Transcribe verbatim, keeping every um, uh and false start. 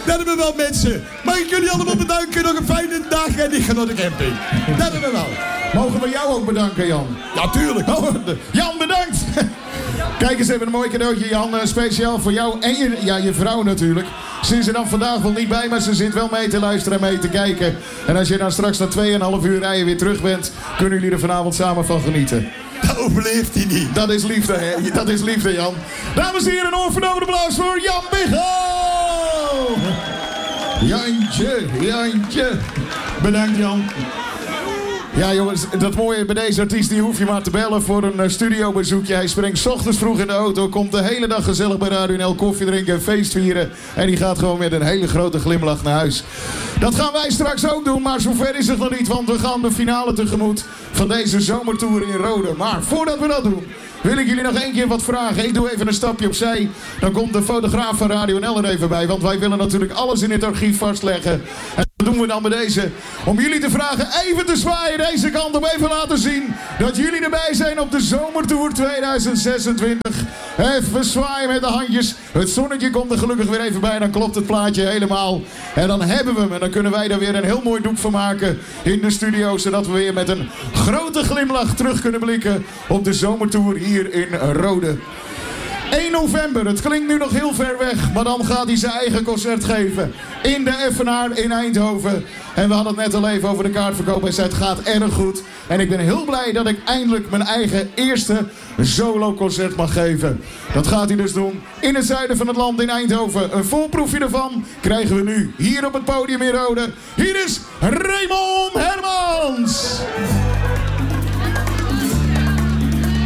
Dat hebben we wel, mensen. Mag ik jullie allemaal bedanken. Nog een fijne dag en ik ga naar de camping. Dat hebben we wel. Mogen we jou ook bedanken, Jan? Ja, tuurlijk. Oh, Jan, bedankt. Kijk eens even een mooi cadeautje, Jan. Speciaal voor jou en je, ja, je vrouw natuurlijk. Ze is er dan vandaag wel niet bij, maar ze zit wel mee te luisteren en mee te kijken. En als je dan straks na tweeënhalf uur rijden weer terug bent, kunnen jullie er vanavond samen van genieten. Dat overleeft hij niet. Dat is liefde, hè? Dat is liefde, Jan. Dames en heren, een oorverdovende applaus voor Jan Biggel! Jantje, Jantje. Bedankt, Jan. Ja, jongens, dat mooie bij deze artiest, die hoef je maar te bellen voor een uh, studiobezoekje. Hij springt 's ochtends vroeg in de auto, komt de hele dag gezellig bij Radio N L koffie drinken en feest vieren. En die gaat gewoon met een hele grote glimlach naar huis. Dat gaan wij straks ook doen, maar zover is het nog niet, want we gaan de finale tegemoet van deze zomertour in Rode. Maar voordat we dat doen, wil ik jullie nog één keer wat vragen. Ik doe even een stapje opzij. Dan komt de fotograaf van Radio N L er even bij. Want wij willen natuurlijk alles in het archief vastleggen. En dat doen we dan bij deze. Om jullie te vragen even te zwaaien deze kant. Om even laten zien dat jullie erbij zijn op de Zomertour tweeduizend zesentwintig. Even zwaaien met de handjes. Het zonnetje komt er gelukkig weer even bij. Dan klopt het plaatje helemaal. En dan hebben we hem. En dan kunnen wij er weer een heel mooi doek van maken in de studio. Zodat we weer met een grote glimlach terug kunnen blikken op de Zomertour hier in Rode. één november, het klinkt nu nog heel ver weg, maar dan gaat hij zijn eigen concert geven in de Effenaar in Eindhoven. En we hadden het net al even over de kaartverkoop. Hij zei het gaat erg goed. En ik ben heel blij dat ik eindelijk mijn eigen eerste solo-concert mag geven. Dat gaat hij dus doen in het zuiden van het land in Eindhoven. Een voorproefje ervan krijgen we nu hier op het podium in Rode. Hier is Raymond Hermans.